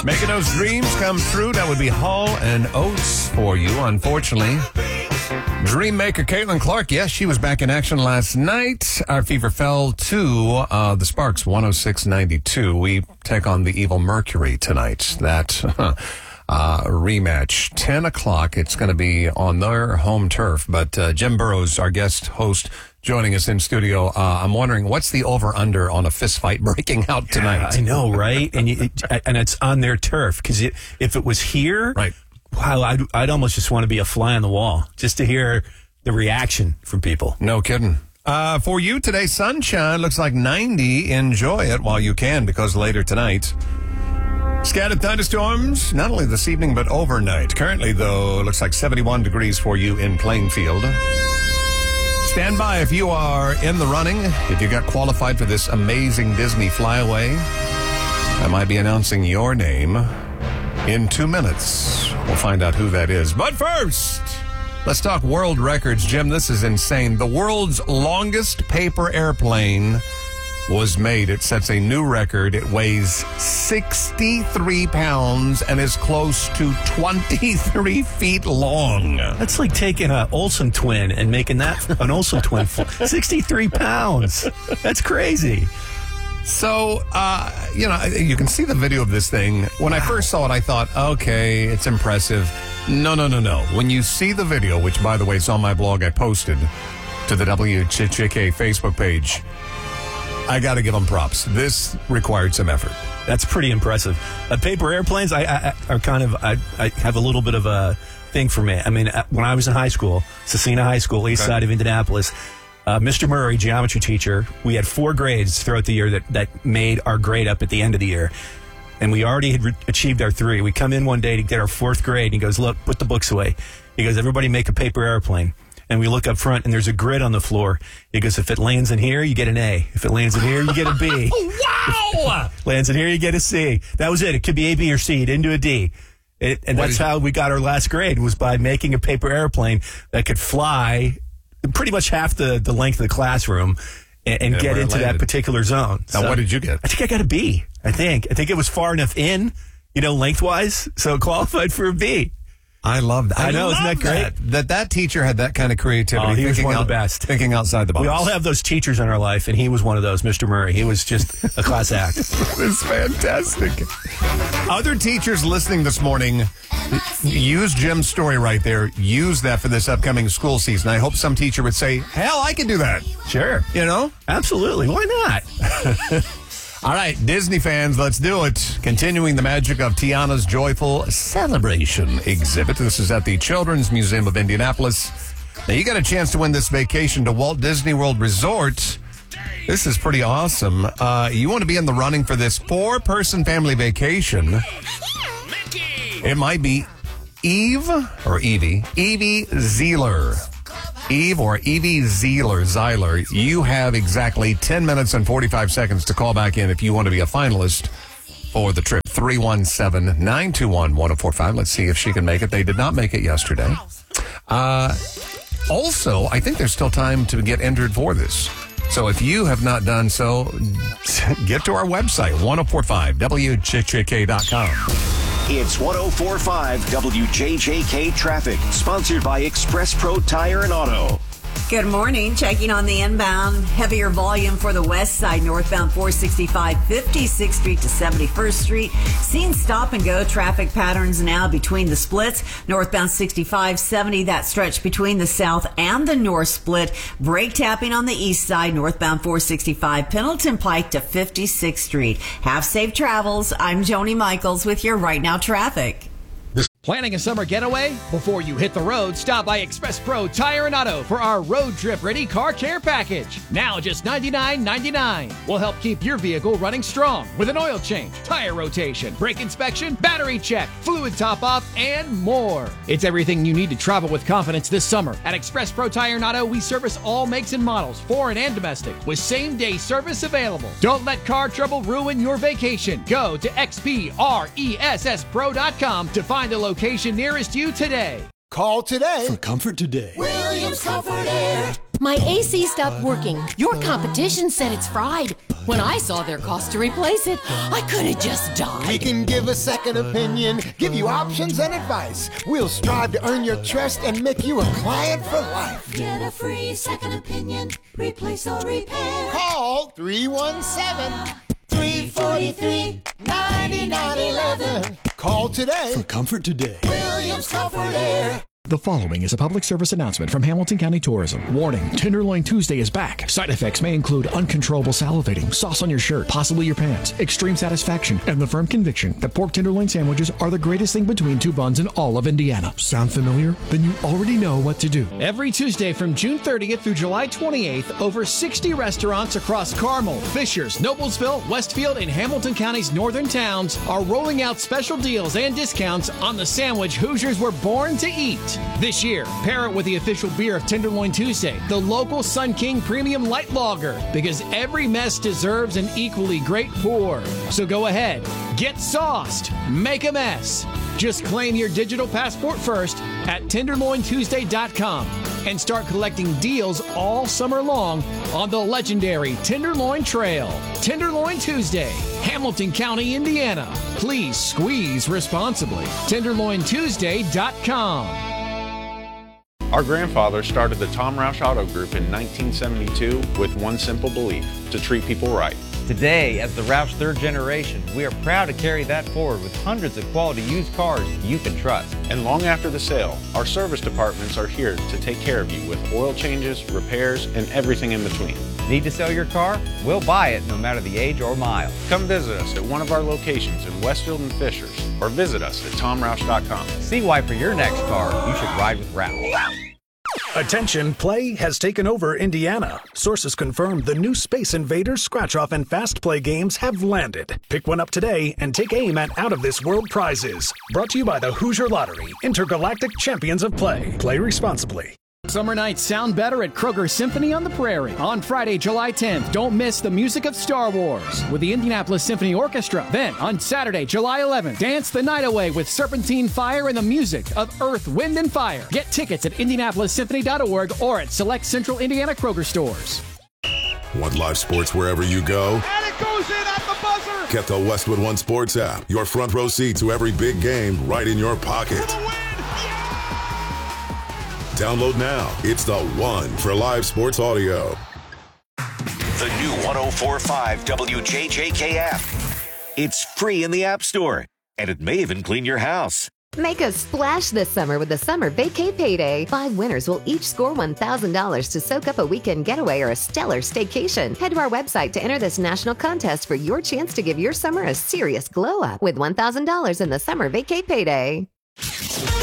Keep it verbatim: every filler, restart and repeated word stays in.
Making those dreams come true, that would be Hall and Oates for you, unfortunately. Dream maker Caitlin Clark, yes, she was back in action last night. Our fever fell to uh, the Sparks, one oh six ninety-two. We take on the Evil Mercury tonight. That uh, rematch, ten o'clock. It's going to be on their home turf. But uh, Jim Burrows, our guest host, joining us in studio. Uh, I'm wondering, what's the over-under on a fist fight breaking out tonight? Yeah, I know, right? and you, it, and it's on their turf, because it, if it was here, right. wow, I'd, I'd almost just want to be a fly on the wall just to hear the reaction from people. No kidding. Uh, for you today, sunshine looks like ninety. Enjoy it while you can, because later tonight, scattered thunderstorms, not only this evening, but overnight. Currently, though, it looks like seventy-one degrees for you in Plainfield. Stand by if you are in the running, if you got qualified for this amazing Disney flyaway. I might be announcing your name in two minutes. We'll find out who that is. But first, let's talk world records. Jim, this is insane. The world's longest paper airplane was made. It sets a new record. It weighs sixty-three pounds and is close to twenty-three feet long. That's like taking an Olsen twin and making that an Olsen twin. sixty-three pounds. That's crazy. So, uh, you know, you can see the video of this thing. When wow. I first saw it, I thought, okay, it's impressive. No, no, no, no. When you see the video, which, by the way, is on my blog, I posted to the W J J K Facebook page, I got to give them props. This required some effort. That's pretty impressive. Uh, paper airplanes I, I, are kind of, I, I have a little bit of a thing for me. I mean, when I was in high school, Cecina High School, east okay. side of Indianapolis, uh, Mister Murray, geometry teacher, we had four grades throughout the year that, that made our grade up at the end of the year. And we already had re- achieved our three. We come in one day to get our fourth grade, and he goes, look, put the books away. He goes, everybody make a paper airplane. And we look up front, and there's a grid on the floor. He goes, if it lands in here, you get an A. If it lands in here, you get a B. Wow! Lands in here, you get a C. That was it. It could be A, B, or C. He didn't do a D. It, and what that's how we got our last grade, was by making a paper airplane that could fly pretty much half the, the length of the classroom and, and get into that particular zone. Now, so, what did you get? I think I got a B, I think. I think it was far enough in, you know, lengthwise, so it qualified for a B. I love that. I, I know, love isn't that great? That. that that teacher had that kind of creativity. Oh, he was thinking one out, of the best. Thinking outside the box. We all have those teachers in our life, and he was one of those, Mister Murray. He was just a class act. It's fantastic. Other teachers listening this morning, use Jim's story right there. Use that for this upcoming school season. I hope some teacher would say, hell, I can do that. Sure. You know? Absolutely. Why not? All right, Disney fans, let's do it. Continuing the magic of Tiana's Joyful Celebration exhibit. This is at the Children's Museum of Indianapolis. Now, you got a chance to win this vacation to Walt Disney World Resort. This is pretty awesome. Uh, you want to be in the running for this four-person family vacation. It might be Eve, or Evie, Evie Zeeler. Eve or Evie Zeeler, Zeiler, you have exactly ten minutes and forty-five seconds to call back in if you want to be a finalist for the trip. three one seven, nine two one, one oh four five. Let's see if she can make it. They did not make it yesterday. Uh, also, I think there's still time to get entered for this. So if you have not done so, get to our website, ten forty-five W J J K dot com. It's ten forty-five W J J K Traffic, sponsored by Express Pro Tire and Auto. Good morning. Checking on the inbound. Heavier volume for the west side, northbound four sixty-five, fifty-sixth Street to seventy-first Street. Seeing stop and go traffic patterns now between the splits. Northbound sixty-five, seventy, that stretch between the south and the north split. Brake tapping on the east side, northbound four sixty-five, Pendleton Pike to fifty-sixth Street. Have safe travels. I'm Joni Michaels with your Right Now traffic. Planning a summer getaway? Before you hit the road, stop by Express Pro Tire and Auto for our road trip ready car care package. Now just ninety-nine ninety-nine. We'll help keep your vehicle running strong with an oil change, tire rotation, brake inspection, battery check, fluid top off, and more. It's everything you need to travel with confidence this summer. At Express Pro Tire and Auto, we service all makes and models, foreign and domestic, with same day service available. Don't let car trouble ruin your vacation. Go to X P R E S S Pro dot com to find a location location nearest you today. Call today. For comfort today. Williams Comfort Air. My A C stopped working. Your competition said it's fried. When I saw their cost to replace it, I could have just died. We can give a second opinion, give you options and advice. We'll strive to earn your trust and make you a client for life. Get a free second opinion. Replace or repair. Call three one seven, three four three, nine nine one one. Call today. For comfort today. Williams Comfort Air. The following is a public service announcement from Hamilton County Tourism. Warning, Tenderloin Tuesday is back. Side effects may include uncontrollable salivating, sauce on your shirt, possibly your pants, extreme satisfaction, and the firm conviction that pork tenderloin sandwiches are the greatest thing between two buns in all of Indiana. Sound familiar? Then you already know what to do. Every Tuesday from June thirtieth through July twenty-eighth, over sixty restaurants across Carmel, Fishers, Noblesville, Westfield, and Hamilton County's northern towns are rolling out special deals and discounts on the sandwich Hoosiers were born to eat. This year, pair it with the official beer of Tenderloin Tuesday, the local Sun King Premium Light Lager, because every mess deserves an equally great pour. So go ahead, get sauced, make a mess. Just claim your digital passport first at tenderloin tuesday dot com and start collecting deals all summer long on the legendary Tenderloin Trail. Tenderloin Tuesday, Hamilton County, Indiana. Please squeeze responsibly. tenderloin tuesday dot com. Our grandfather started the Tom Roush Auto Group in nineteen seventy-two with one simple belief: to treat people right. Today, as the Roush third generation, we are proud to carry that forward with hundreds of quality used cars you can trust. And long after the sale, our service departments are here to take care of you with oil changes, repairs, and everything in between. Need to sell your car? We'll buy it no matter the age or mile. Come visit us at one of our locations in Westfield and Fishers, or visit us at tom roush dot com. See why for your next car, you should ride with Roush. Attention, play has taken over Indiana. Sources confirm the new Space Invaders, Scratch Off, and Fast Play games have landed. Pick one up today and take aim at out-of-this-world prizes. Brought to you by the Hoosier Lottery, Intergalactic Champions of Play. Play responsibly. Summer nights sound better at Kroger Symphony on the Prairie. On Friday, July tenth, don't miss the music of Star Wars with the Indianapolis Symphony Orchestra. Then, on Saturday, July eleventh, dance the night away with Serpentine Fire and the music of Earth, Wind, and Fire. Get tickets at indianapolis symphony dot org or at select Central Indiana Kroger stores. Want live sports wherever you go? And it goes in at the buzzer! Get the Westwood One Sports app. Your front row seat to every big game right in your pocket. Download now. It's the one for live sports audio. The new one oh four point five W J J K app. It's free in the App Store, and it may even clean your house. Make a splash this summer with the Summer Vacay Payday. Five winners will each score one thousand dollars to soak up a weekend getaway or a stellar staycation. Head to our website to enter this national contest for your chance to give your summer a serious glow up with one thousand dollars in the Summer Vacay Payday.